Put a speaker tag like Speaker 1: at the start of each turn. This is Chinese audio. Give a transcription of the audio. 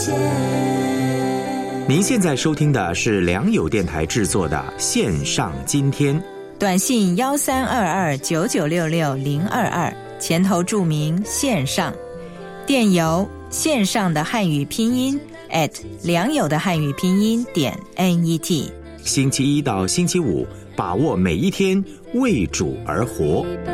Speaker 1: 您现在收听的是良友电台制作的线上今天，
Speaker 2: 短信132299660022，前头注明线上，电邮线上的汉语拼音良友的汉语拼音.net。
Speaker 1: 星期一到星期五，把握每一天，为主而活。